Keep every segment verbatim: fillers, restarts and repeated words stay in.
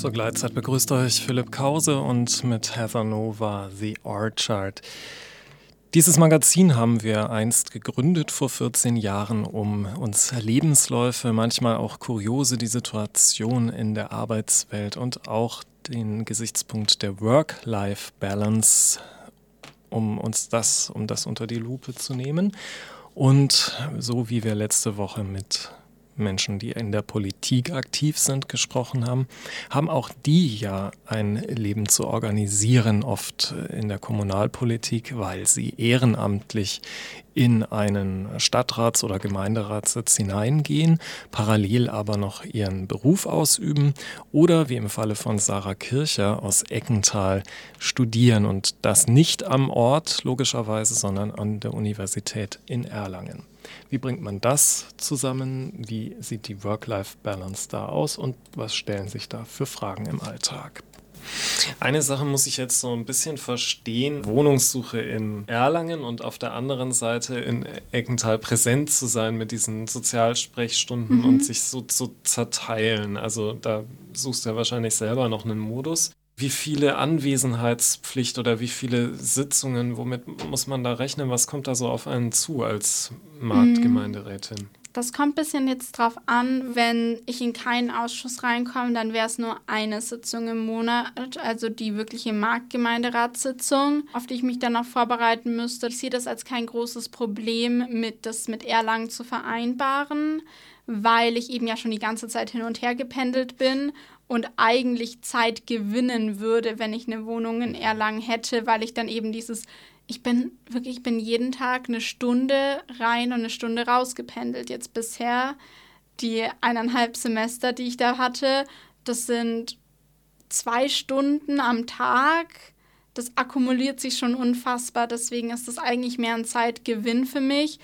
Zur Gleitzeit begrüßt euch Philipp Krause und mit Heather Nova The Orchard. Dieses Magazin haben wir einst gegründet vor vierzehn Jahren, um uns Lebensläufe, manchmal auch kuriose die Situation in der Arbeitswelt und auch den Gesichtspunkt der Work-Life-Balance, um uns das, um das unter die Lupe zu nehmen. Und so wie wir letzte Woche mit Menschen, die in der Politik aktiv sind, gesprochen haben, haben auch die ja ein Leben zu organisieren, oft in der Kommunalpolitik, weil sie ehrenamtlich in einen Stadtrats- oder Gemeinderatssitz hineingehen, parallel aber noch ihren Beruf ausüben oder, wie im Falle von Sarah Kircher aus Eckental, studieren und das nicht am Ort, logischerweise, sondern an der Universität in Erlangen. Wie bringt man das zusammen? Wie sieht die Work-Life-Balance da aus und was stellen sich da für Fragen im Alltag? Eine Sache muss ich jetzt so ein bisschen verstehen. Wohnungssuche in Erlangen und auf der anderen Seite in Eckental präsent zu sein mit diesen Sozialsprechstunden mhm. und sich so zu zerteilen. Also da suchst du ja wahrscheinlich selber noch einen Modus. Wie viele Anwesenheitspflicht oder wie viele Sitzungen, womit muss man da rechnen? Was kommt da so auf einen zu als Marktgemeinderätin? Das kommt ein bisschen jetzt drauf an, wenn ich in keinen Ausschuss reinkomme, dann wäre es nur eine Sitzung im Monat, also die wirkliche Marktgemeinderatssitzung, auf die ich mich dann noch vorbereiten müsste. Ich sehe das als kein großes Problem, mit das mit Erlangen zu vereinbaren, weil ich eben ja schon die ganze Zeit hin und her gependelt bin und eigentlich Zeit gewinnen würde, wenn ich eine Wohnung in Erlangen hätte, weil ich dann eben dieses, ich bin wirklich, ich bin jeden Tag eine Stunde rein und eine Stunde raus gependelt. Jetzt bisher die eineinhalb Semester, die ich da hatte, das sind zwei Stunden am Tag. Das akkumuliert sich schon unfassbar, deswegen ist das eigentlich mehr ein Zeitgewinn für mich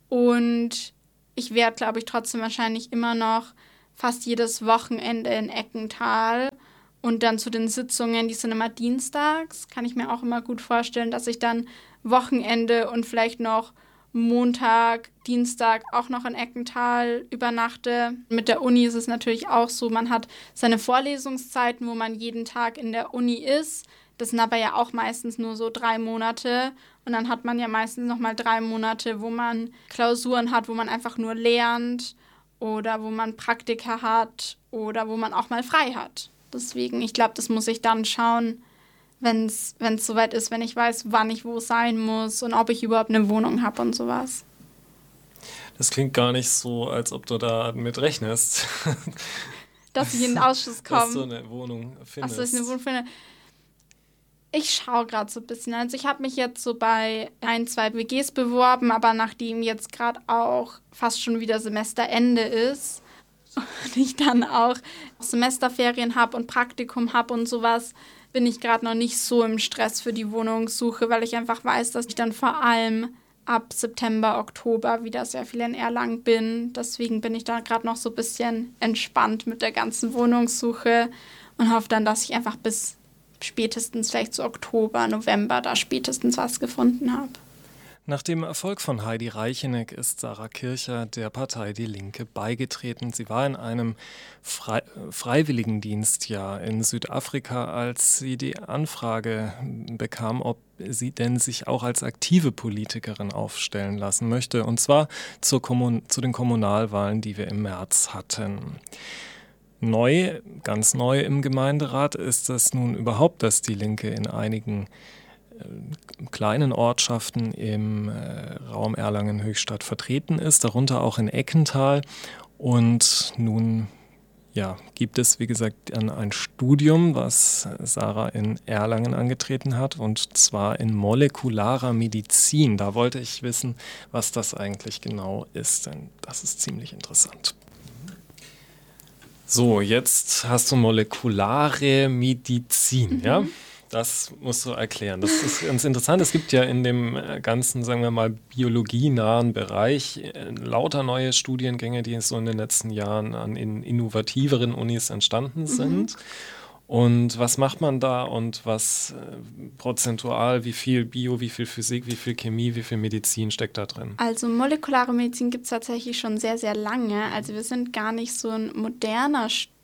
und ich werde, glaube ich, trotzdem wahrscheinlich immer noch fast jedes Wochenende in Eckental und dann zu den Sitzungen, die sind immer dienstags, kann ich mir auch immer gut vorstellen, dass ich dann Wochenende und vielleicht noch Montag, Dienstag auch noch in Eckental übernachte. Mit der Uni ist es natürlich auch so, man hat seine Vorlesungszeiten, wo man jeden Tag in der Uni ist. Das sind aber ja auch meistens nur so drei Monate. Und dann hat man ja meistens nochmal drei Monate, wo man Klausuren hat, wo man einfach nur lernt oder wo man Praktika hat oder wo man auch mal frei hat. Deswegen, ich glaube, das muss ich dann schauen, wenn es soweit ist, wenn ich weiß, wann ich wo sein muss und ob ich überhaupt eine Wohnung habe und sowas. Das klingt gar nicht so, als ob du da mit rechnest. Dass ich in den Ausschuss komme. Dass du eine Wohnung findest. Ach so, ich eine Wohnung finde. Ich schaue gerade so ein bisschen. Also ich habe mich jetzt so bei ein, zwei W Gs beworben, aber nachdem jetzt gerade auch fast schon wieder Semesterende ist und ich dann auch Semesterferien habe und Praktikum habe und sowas, bin ich gerade noch nicht so im Stress für die Wohnungssuche, weil ich einfach weiß, dass ich dann vor allem ab September, Oktober wieder sehr viel in Erlangen bin. Deswegen bin ich da gerade noch so ein bisschen entspannt mit der ganzen Wohnungssuche und hoffe dann, dass ich einfach bis spätestens vielleicht so Oktober, November da spätestens was gefunden habe. Nach dem Erfolg von Heidi Reicheneck ist Sarah Kircher der Partei Die Linke beigetreten. Sie war in einem Frei- Freiwilligendienstjahr in Südafrika, als sie die Anfrage bekam, ob sie denn sich auch als aktive Politikerin aufstellen lassen möchte, und zwar zur Kommun- zu den Kommunalwahlen, die wir im März hatten. Neu, ganz neu im Gemeinderat ist es nun überhaupt, dass die Linke in einigen äh, kleinen Ortschaften im äh, Raum Erlangen-Höchstadt vertreten ist, darunter auch in Eckental. Und nun ja, gibt es, wie gesagt, ein, ein Studium, was Sarah in Erlangen angetreten hat, und zwar in molekularer Medizin. Da wollte ich wissen, was das eigentlich genau ist, denn das ist ziemlich interessant. So, jetzt hast du molekulare Medizin, mhm. ja? Das musst du erklären. Das ist ganz interessant. Es gibt ja in dem ganzen, sagen wir mal, biologienahen Bereich äh, lauter neue Studiengänge, die so in den letzten Jahren an in innovativeren Unis entstanden sind. Mhm. Und was macht man da und was äh, prozentual, wie viel Bio, wie viel Physik, wie viel Chemie, wie viel Medizin steckt da drin? Also molekulare Medizin gibt es tatsächlich schon sehr, sehr lange. Also wir sind gar nicht so ein moderner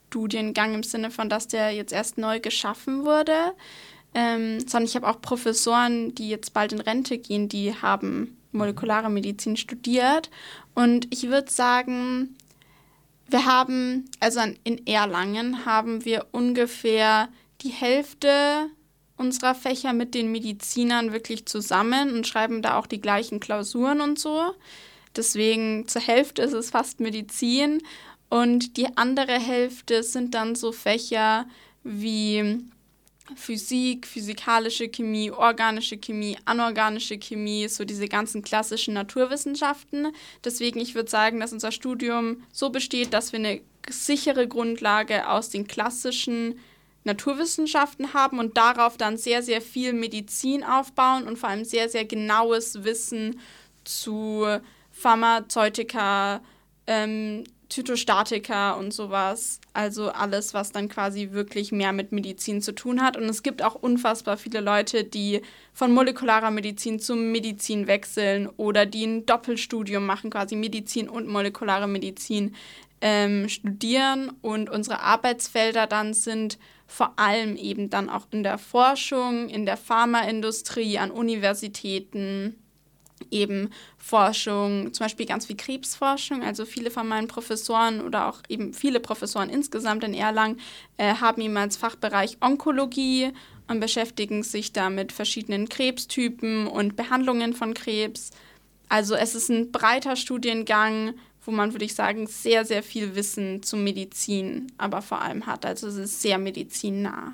Studiengang im Sinne von, dass der jetzt erst neu geschaffen wurde, ähm, sondern ich habe auch Professoren, die jetzt bald in Rente gehen, die haben molekulare Medizin studiert. Und ich würde sagen, wir haben, also in Erlangen haben wir ungefähr die Hälfte unserer Fächer mit den Medizinern wirklich zusammen und schreiben da auch die gleichen Klausuren und so. Deswegen zur Hälfte ist es fast Medizin und die andere Hälfte sind dann so Fächer wie Physik, physikalische Chemie, organische Chemie, anorganische Chemie, so diese ganzen klassischen Naturwissenschaften. Deswegen, ich würde sagen, dass unser Studium so besteht, dass wir eine sichere Grundlage aus den klassischen Naturwissenschaften haben und darauf dann sehr, sehr viel Medizin aufbauen und vor allem sehr, sehr genaues Wissen zu Pharmazeutika, ähm, Zytostatika und sowas. Also alles, was dann quasi wirklich mehr mit Medizin zu tun hat. Und es gibt auch unfassbar viele Leute, die von molekularer Medizin zu Medizin wechseln oder die ein Doppelstudium machen, quasi Medizin und molekulare Medizin ähm, studieren. Und unsere Arbeitsfelder dann sind vor allem eben dann auch in der Forschung, in der Pharmaindustrie, an Universitäten, eben Forschung, zum Beispiel ganz viel Krebsforschung. Also viele von meinen Professoren oder auch eben viele Professoren insgesamt in Erlangen äh, haben eben als Fachbereich Onkologie und beschäftigen sich da mit verschiedenen Krebstypen und Behandlungen von Krebs. Also es ist ein breiter Studiengang, wo man, würde ich sagen, sehr, sehr viel Wissen zur Medizin aber vor allem hat. Also es ist sehr medizinnah.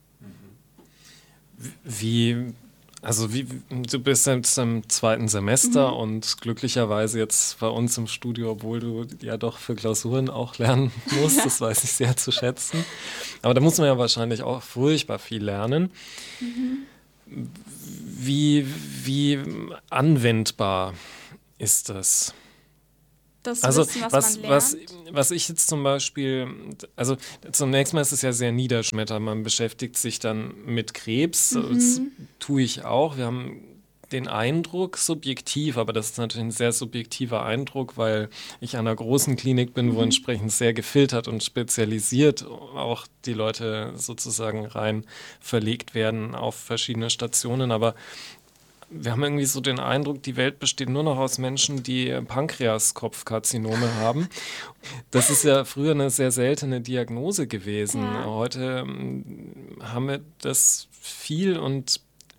Wie, also wie, du bist jetzt im zweiten Semester mhm. und glücklicherweise jetzt bei uns im Studio, obwohl du ja doch für Klausuren auch lernen musst, ja. Das weiß ich sehr zu schätzen. Aber da muss man ja wahrscheinlich auch furchtbar viel lernen. Mhm. Wie, wie anwendbar ist das? Das also Wissen, was, was, man lernt. was, was ich jetzt zum Beispiel, also zunächst mal ist es ja sehr niederschmetternd, man beschäftigt sich dann mit Krebs, mhm. das tue ich auch, wir haben den Eindruck, subjektiv, aber das ist natürlich ein sehr subjektiver Eindruck, weil ich an einer großen Klinik bin, mhm. wo entsprechend sehr gefiltert und spezialisiert auch die Leute sozusagen rein verlegt werden auf verschiedene Stationen, aber wir haben irgendwie so den Eindruck, die Welt besteht nur noch aus Menschen, die Pankreaskopfkarzinome haben. Das ist ja früher eine sehr seltene Diagnose gewesen. Ja. Heute haben wir das viel und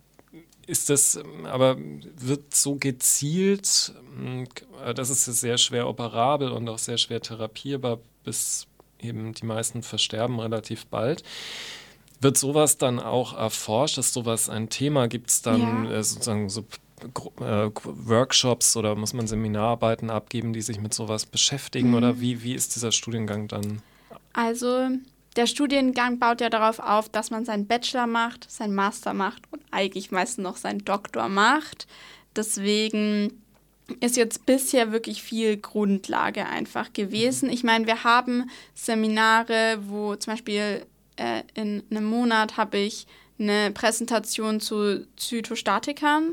ist das, aber wird so gezielt, das ist sehr schwer operabel und auch sehr schwer therapierbar, bis eben die meisten versterben relativ bald. Wird sowas dann auch erforscht? Ist sowas ein Thema? Gibt es dann ja. äh, sozusagen so äh, Workshops oder muss man Seminararbeiten abgeben, die sich mit sowas beschäftigen? Mhm. Oder wie, wie ist dieser Studiengang dann? Also der Studiengang baut ja darauf auf, dass man seinen Bachelor macht, seinen Master macht und eigentlich meistens noch seinen Doktor macht. Deswegen ist jetzt bisher wirklich viel Grundlage einfach gewesen. Mhm. Ich meine, wir haben Seminare, wo zum Beispiel in einem Monat habe ich eine Präsentation zu Zytostatikern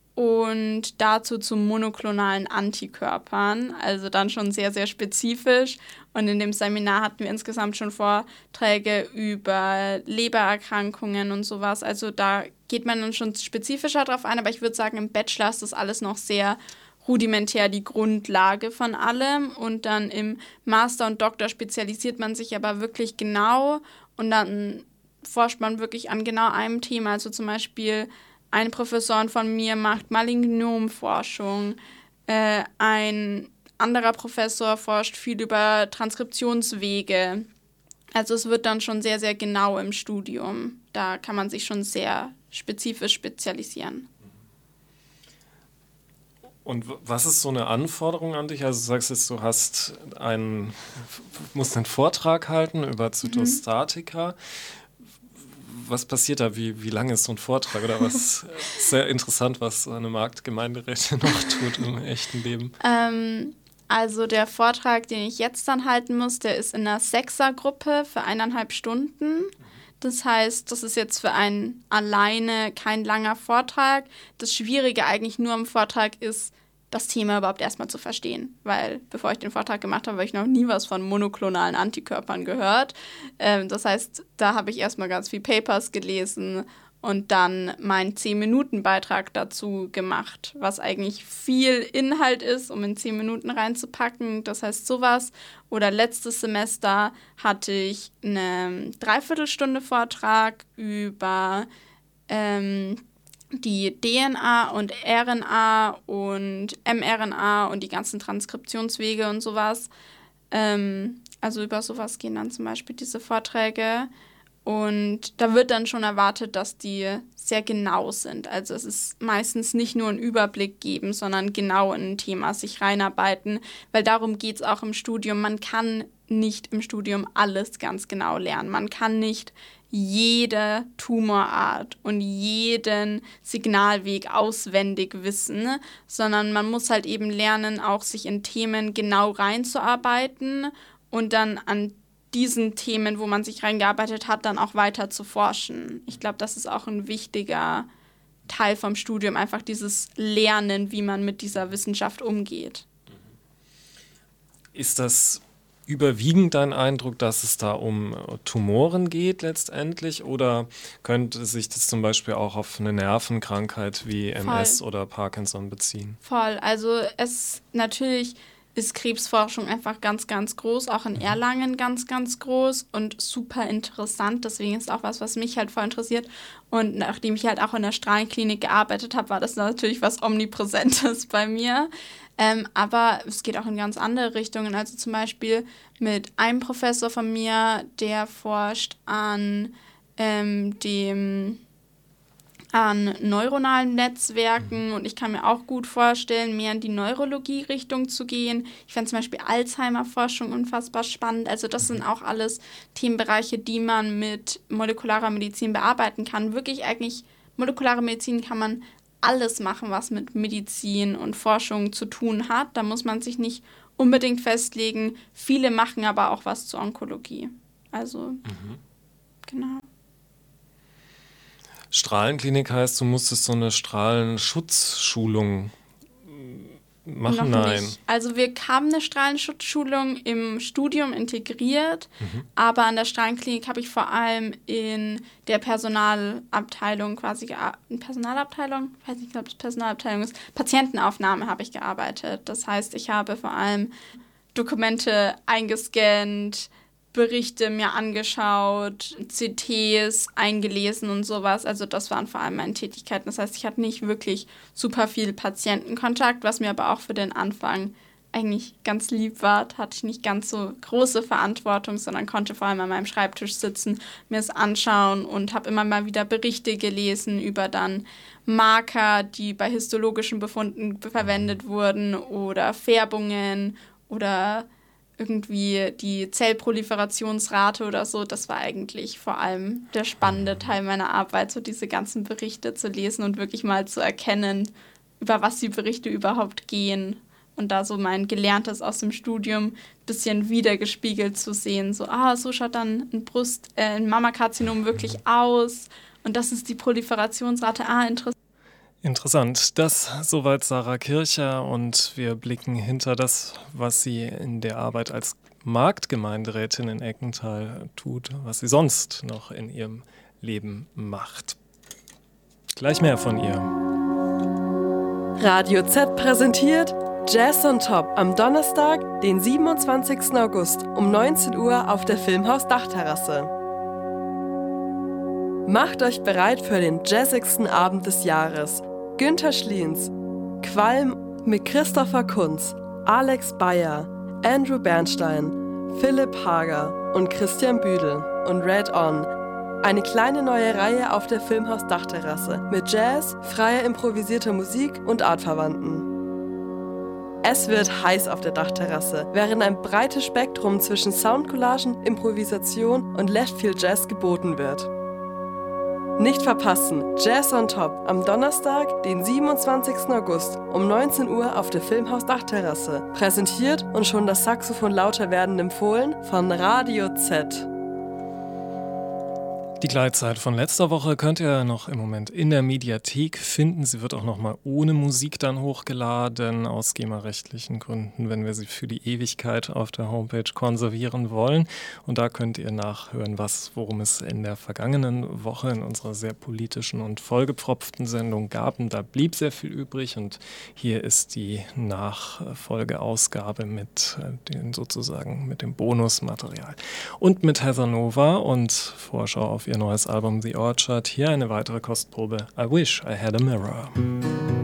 und dazu zu monoklonalen Antikörpern, also dann schon sehr, sehr spezifisch. Und in dem Seminar hatten wir insgesamt schon Vorträge über Lebererkrankungen und sowas. Also da geht man dann schon spezifischer drauf ein, aber ich würde sagen, im Bachelor ist das alles noch sehr rudimentär die Grundlage von allem. Und dann im Master und Doktor spezialisiert man sich aber wirklich genau. Und dann forscht man wirklich an genau einem Thema. Also zum Beispiel eine Professorin von mir macht Malignomforschung. Äh, ein anderer Professor forscht viel über Transkriptionswege. Also es wird dann schon sehr, sehr genau im Studium. Da kann man sich schon sehr spezifisch spezialisieren. Und was ist so eine Anforderung an dich? Also du sagst jetzt, du hast einen, musst einen Vortrag halten über Zytostatika. Mhm. Was passiert da? Wie, wie lange ist so ein Vortrag? Oder was sehr interessant, was so eine Marktgemeinderätin noch tut im echten Leben? Ähm, also der Vortrag, den ich jetzt dann halten muss, der ist in einer Sechsergruppe für eineinhalb Stunden. Das heißt, das ist jetzt für einen alleine kein langer Vortrag. Das Schwierige eigentlich nur am Vortrag ist, das Thema überhaupt erstmal zu verstehen. Weil bevor ich den Vortrag gemacht habe, habe ich noch nie was von monoklonalen Antikörpern gehört. Ähm, das heißt, da habe ich erstmal ganz viel Papers gelesen und dann meinen zehn-Minuten-Beitrag dazu gemacht, was eigentlich viel Inhalt ist, um in zehn Minuten reinzupacken. Das heißt sowas. Oder letztes Semester hatte ich eine Dreiviertelstunde Vortrag über ähm, die D N A und R N A und mRNA und die ganzen Transkriptionswege und sowas. Ähm, also über sowas gehen dann zum Beispiel diese Vorträge. Und da wird dann schon erwartet, dass die sehr genau sind. Also es ist meistens nicht nur einen Überblick geben, sondern genau in ein Thema sich reinarbeiten, weil darum geht es auch im Studium. Man kann nicht im Studium alles ganz genau lernen. Man kann nicht jede Tumorart und jeden Signalweg auswendig wissen, sondern man muss halt eben lernen, auch sich in Themen genau reinzuarbeiten und dann an diesen Themen, wo man sich reingearbeitet hat, dann auch weiter zu forschen. Ich glaube, das ist auch ein wichtiger Teil vom Studium, einfach dieses Lernen, wie man mit dieser Wissenschaft umgeht. Ist das überwiegend dein Eindruck, dass es da um Tumoren geht letztendlich, oder könnte sich das zum Beispiel auch auf eine Nervenkrankheit wie M S Voll. Oder Parkinson beziehen? Voll, also es natürlich ist Krebsforschung einfach ganz, ganz groß, auch in Erlangen ganz, ganz groß und super interessant. Deswegen ist auch was, was mich halt voll interessiert. Und nachdem ich halt auch in der Strahlenklinik gearbeitet habe, war das natürlich was Omnipräsentes bei mir. Ähm, aber es geht auch in ganz andere Richtungen. Also zum Beispiel mit einem Professor von mir, der forscht an ähm, dem an neuronalen Netzwerken und ich kann mir auch gut vorstellen, mehr in die Neurologie-Richtung zu gehen. Ich fände zum Beispiel Alzheimer-Forschung unfassbar spannend. Also das sind auch alles Themenbereiche, die man mit molekularer Medizin bearbeiten kann. Wirklich eigentlich, molekulare Medizin kann man alles machen, was mit Medizin und Forschung zu tun hat. Da muss man sich nicht unbedingt festlegen. Viele machen aber auch was zur Onkologie. Also, mhm. genau. Strahlenklinik heißt, du musstest so eine Strahlenschutzschulung machen? Noch Nein. Nicht. Also wir haben eine Strahlenschutzschulung im Studium integriert, mhm. aber an der Strahlenklinik habe ich vor allem in der Personalabteilung quasi gearbeitet. Personalabteilung? Ich weiß nicht, ob es Personalabteilung ist. Patientenaufnahme habe ich gearbeitet. Das heißt, ich habe vor allem Dokumente eingescannt, Berichte mir angeschaut, C Ts eingelesen und sowas. Also das waren vor allem meine Tätigkeiten. Das heißt, ich hatte nicht wirklich super viel Patientenkontakt, was mir aber auch für den Anfang eigentlich ganz lieb war. Da hatte ich nicht ganz so große Verantwortung, sondern konnte vor allem an meinem Schreibtisch sitzen, mir es anschauen und habe immer mal wieder Berichte gelesen über dann Marker, die bei histologischen Befunden verwendet wurden oder Färbungen oder irgendwie die Zellproliferationsrate oder so. Das war eigentlich vor allem der spannende Teil meiner Arbeit, so diese ganzen Berichte zu lesen und wirklich mal zu erkennen, über was die Berichte überhaupt gehen. Und da so mein Gelerntes aus dem Studium ein bisschen wiedergespiegelt zu sehen. So, ah, so schaut dann ein Brust, äh, ein Mammakarzinom wirklich aus. Und das ist die Proliferationsrate. Ah, interessant. Interessant. Das soweit Sarah Kircher und wir blicken hinter das, was sie in der Arbeit als Marktgemeinderätin in Eckental tut, was sie sonst noch in ihrem Leben macht. Gleich mehr von ihr. Radio Z präsentiert Jazz on Top am Donnerstag, den siebenundzwanzigsten August um neunzehn Uhr auf der Filmhaus Dachterrasse. Macht euch bereit für den jazzigsten Abend des Jahres. Günther Schliens, Qualm mit Christopher Kunz, Alex Bayer, Andrew Bernstein, Philipp Hager und Christian Büdel und Red On. Eine kleine neue Reihe auf der Filmhaus Dachterrasse mit Jazz, freier improvisierter Musik und Artverwandten. Es wird heiß auf der Dachterrasse, während ein breites Spektrum zwischen Soundcollagen, Improvisation und Leftfield Jazz geboten wird. Nicht verpassen, Jazz on Top am Donnerstag, den siebenundzwanzigsten August um neunzehn Uhr auf der Filmhaus Dachterrasse. Präsentiert und schon das Saxophon lauter werden empfohlen von Radio Z. Die Gleitzeit von letzter Woche könnt ihr noch im Moment in der Mediathek finden. Sie wird auch noch mal ohne Musik dann hochgeladen, aus GEMA-rechtlichen Gründen, wenn wir sie für die Ewigkeit auf der Homepage konservieren wollen. Und da könnt ihr nachhören, was, worum es in der vergangenen Woche in unserer sehr politischen und vollgepfropften Sendung gab. Und da blieb sehr viel übrig und hier ist die Nachfolgeausgabe mit den sozusagen mit dem Bonusmaterial. Und mit Heather Nova und Vorschau auf ihr neues Album The Orchard. Hier eine weitere Kostprobe I Wish I Had a Mirror.